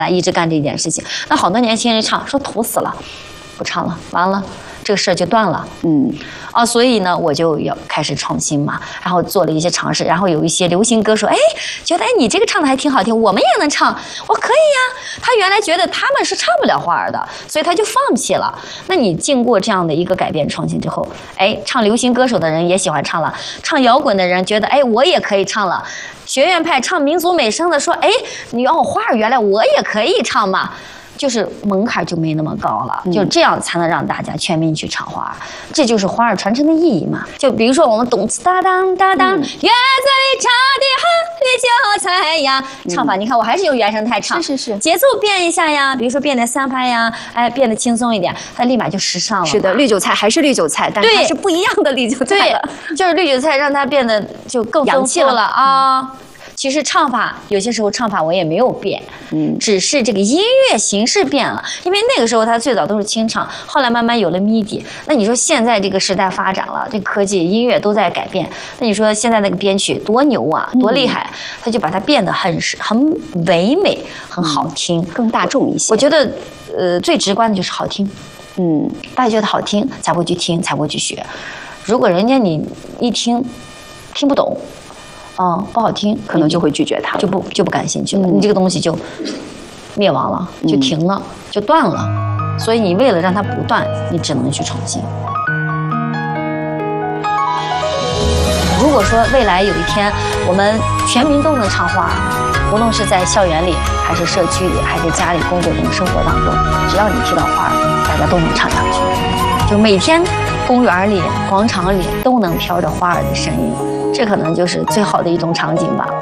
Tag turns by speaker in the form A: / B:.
A: 一直干这件事情。那好多年轻人唱说土死了，不唱了，完了。这个事儿就断了，所以呢，我就要开始创新嘛，然后做了一些尝试，然后有一些流行歌手，觉得你这个唱的还挺好听，我们也能唱，我可以呀。他原来觉得他们是唱不了花儿的，所以他就放弃了。那你经过这样的一个改变创新之后，唱流行歌手的人也喜欢唱了，唱摇滚的人觉得，我也可以唱了，学院派唱民族美声的说，你花儿原来我也可以唱嘛。就是门槛就没那么高了，就这样才能让大家全民去唱花儿，这就是花儿传承的意义嘛。就比如说我们动次哒当哒当，月子里插的好绿韭菜呀，唱法你看我还是用原声带唱，
B: 是，
A: 节奏变一下呀，比如说变得3拍呀，变得轻松一点，它立马就时尚了。
B: 是的，绿韭菜还是绿韭菜，但它是不一样的绿韭菜了。
A: 对，就是绿韭菜让它变得就更
B: 洋气了
A: 啊。其实唱法有些时候唱法我也没有变，只是这个音乐形式变了。因为那个时候它最早都是清唱，后来慢慢有了 MIDI。那你说现在这个时代发展了，这科技音乐都在改变。那你说现在那个编曲多牛啊，多厉害！他就把它变得很唯美，很好听，
B: 更大众一些。
A: 我觉得，最直观的就是好听。大家觉得好听才会去听，才会去学。如果人家你一听不懂。不好听，
B: 可能就会拒绝它，
A: 就不感兴趣了。你这个东西就灭亡了，就停了，就断了。所以你为了让它不断，你只能去创新。如果说未来有一天我们全民都能唱花，无论是在校园里，还是社区里，还是家里、工作中、生活当中，只要你提到花，大家都能唱下去。就每天公园里、广场里都能飘着花儿的声音。这可能就是最好的一种场景吧。